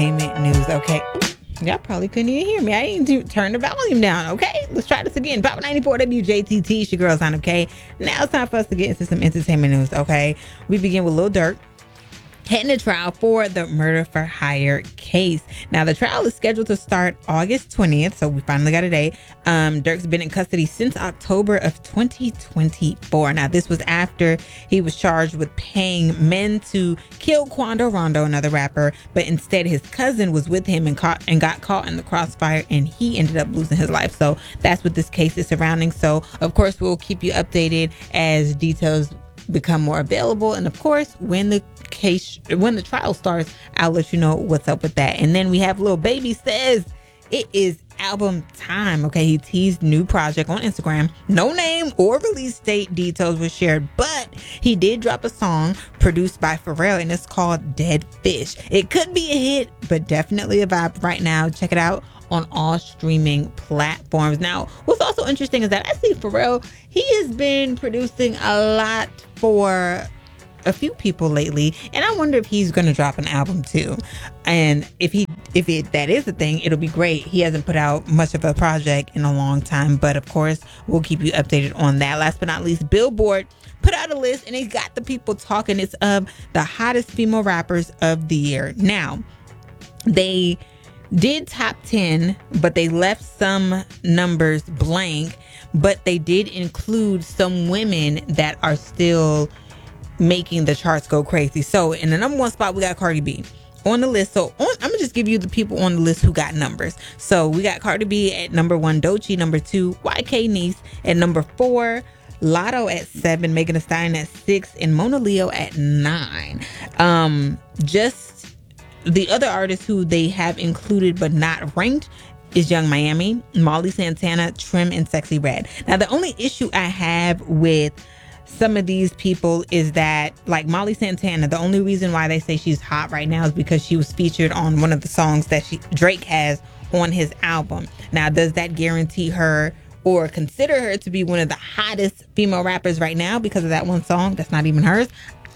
entertainment news, okay? Y'all probably couldn't even hear me. I didn't turn the volume down, okay? Let's try this again. Power 94 WJTT, it's your girl Sign, okay? Now it's time for us to get into some entertainment news, okay? We begin with Lil Durk heading to trial for the murder for hire case. Now, the trial is scheduled to start August 20th, so we finally got a date. Durk's been in custody since October of 2024. Now, this was after he was charged with paying men to kill Quando Rondo, another rapper, but instead his cousin was with him and got caught in the crossfire, and he ended up losing his life. So that's what this case is surrounding. So, of course, we'll keep you updated as details become more available, and of course when the trial starts, I'll let you know what's up with that. And then we have Lil Baby says it is album time. Okay, he teased new project on Instagram. No name or release date details were shared, but he did drop a song produced by Pharrell, and it's called Dead Fish. It could be a hit, but definitely a vibe right now. Check it out on all streaming platforms. Now, what's also interesting is that I see Pharrell, he has been producing a lot for a few people lately, and I wonder if he's going to drop an album too. And if that is a thing, it'll be great. He hasn't put out much of a project in a long time, but of course, we'll keep you updated on that. Last but not least, Billboard put out a list, and they got the people talking. It's of the hottest female rappers of the year. Now, they did top 10, but they left some numbers blank, but they did include some women that are still making the charts go crazy. So in the number one spot, we got Cardi B on the list. So I'm gonna just give you the people on the list who got numbers. So we got Cardi B at number 1, Doechii number 2, YK Nice at number 4, Lotto at 7, Megan Thee Stallion at 6, and Mona Leo at 9. Just the other artists who they have included but not ranked is Young Miami, Molly Santana, Trim, and Sexy Red. Now, the only issue I have with some of these people is that, like Molly Santana, the only reason why they say she's hot right now is because she was featured on one of the songs that Drake has on his album. Now, does that guarantee her or consider her to be one of the hottest female rappers right now because of that one song that's not even hers?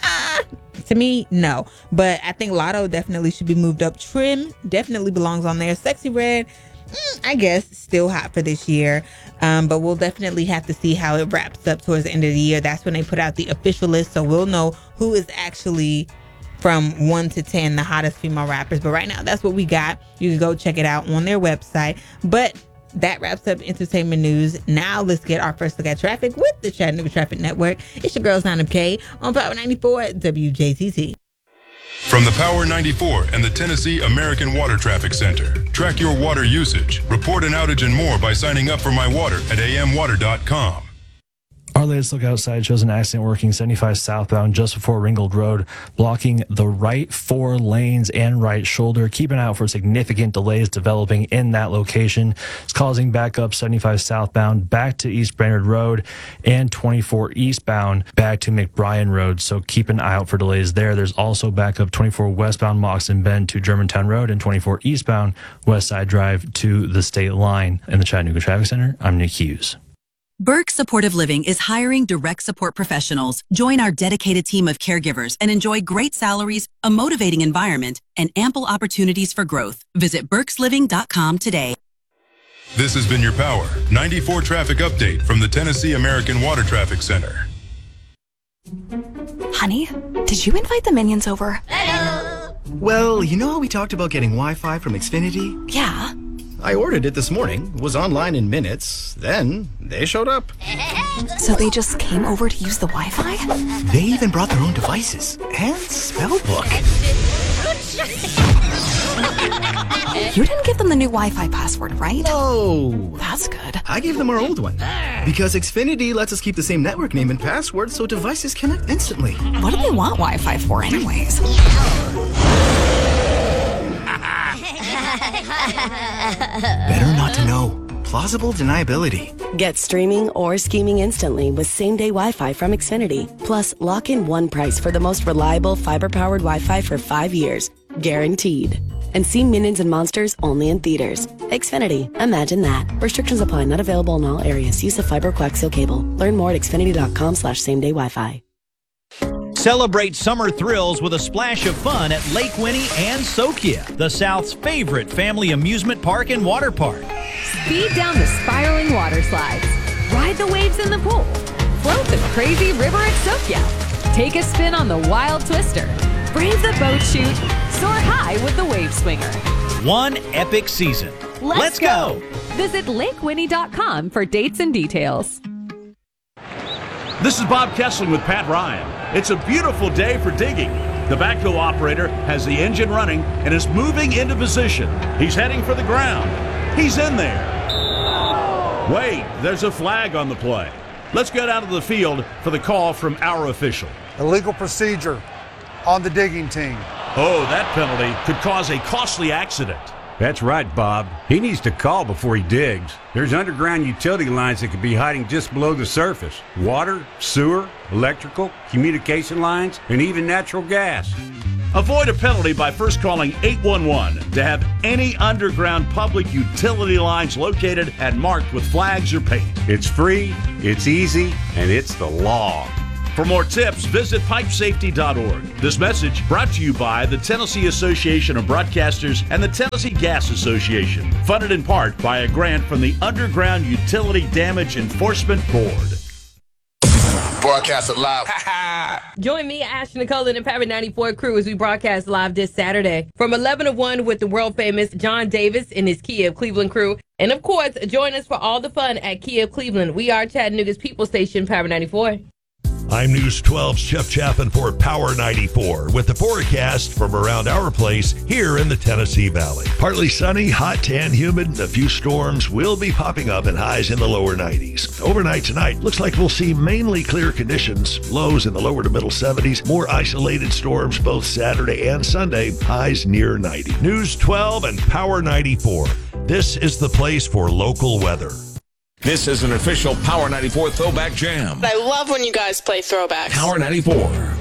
To me, no. But I think Lotto definitely should be moved up. Trim definitely belongs on there. Sexy Red, I guess, still hot for this year. But we'll definitely have to see how it wraps up towards the end of the year. That's when they put out the official list. So we'll know who is actually from 1 to 10 the hottest female rappers. But right now, that's what we got. You can go check it out on their website. But that wraps up entertainment news. Now let's get our first look at traffic with the Chattanooga Traffic Network. It's your girl, Sign K, on Power 94 WJTT. From the Power 94 and the Tennessee American Water Traffic Center. Track your water usage, report an outage and more by signing up for My Water at amwater.com. Our latest look outside shows an accident working 75 southbound just before Ringgold Road, blocking the right 4 lanes and right shoulder. Keep an eye out for significant delays developing in that location. It's causing backup 75 southbound back to East Brainerd Road and 24 eastbound back to McBrien Road. So keep an eye out for delays there. There's also backup 24 westbound Moxon Bend to Germantown Road and 24 eastbound West Side Drive to the state line. In the Chattanooga Traffic Center, I'm Nick Hughes. Burke Supportive Living is hiring direct support professionals. Join our dedicated team of caregivers and enjoy great salaries, a motivating environment, and ample opportunities for growth. Visit burkesliving.com today. This has been your Power 94 traffic update from the Tennessee American Water Traffic Center. Honey, did you invite the minions over? Hello. Well, you know how we talked about getting Wi-Fi from Xfinity? Yeah. I ordered it this morning, was online in minutes, then they showed up. So they just came over to use the Wi-Fi? They even brought their own devices and spell book. You didn't give them the new Wi-Fi password, right? No. That's good. I gave them our old one. Because Xfinity lets us keep the same network name and password so devices connect instantly. What do they want Wi-Fi for anyways? Better not to know. Plausible deniability. Get streaming or scheming instantly with same-day Wi-Fi from Xfinity. Plus, lock in one price for the most reliable fiber-powered Wi-Fi for 5 years. Guaranteed. And see Minions and Monsters only in theaters. Xfinity. Imagine that. Restrictions apply. Not available in all areas. Use of fiber coaxial cable. Learn more at xfinity.com/same-day Wi-Fi. Celebrate summer thrills with a splash of fun at Lake Winnie and Sokia, the South's favorite family amusement park and water park. Speed down the spiraling water slides. Ride the waves in the pool. Float the crazy river at Sokia. Take a spin on the wild twister. Brave the boat chute. Soar high with the wave swinger. One epic season. Let's go! Visit lakewinnie.com for dates and details. This is Bob Kessling with Pat Ryan. It's a beautiful day for digging. The backhoe operator has the engine running and is moving into position. He's heading for the ground. He's in there. Wait, there's a flag on the play. Let's get out of the field for the call from our official. Illegal procedure on the digging team. Oh, that penalty could cause a costly accident. That's right, Bob. He needs to call before he digs. There's underground utility lines that could be hiding just below the surface. Water, sewer, electrical, communication lines, and even natural gas. Avoid a penalty by first calling 811 to have any underground public utility lines located and marked with flags or paint. It's free, it's easy, and it's the law. For more tips, visit pipesafety.org. This message brought to you by the Tennessee Association of Broadcasters and the Tennessee Gas Association, funded in part by a grant from the Underground Utility Damage Enforcement Board. Broadcast live. Join me, Ash Nicole, and the Power 94 crew as we broadcast live this Saturday from 11 to 1 with the world famous John Davis and his Kia of Cleveland crew. And of course, join us for all the fun at Kia of Cleveland. We are Chattanooga's People Station, Power 94. I'm News 12's Jeff Chapin for Power 94 with the forecast from around our place here in the Tennessee Valley. Partly sunny, hot, tan, humid, and a few storms will be popping up and highs in the lower 90s. Overnight tonight, looks like we'll see mainly clear conditions, lows in the lower to middle 70s, more isolated storms both Saturday and Sunday, highs near 90. News 12 and Power 94. This is the place for local weather. This is an official Power 94 Throwback Jam. I love when you guys play throwbacks. Power 94.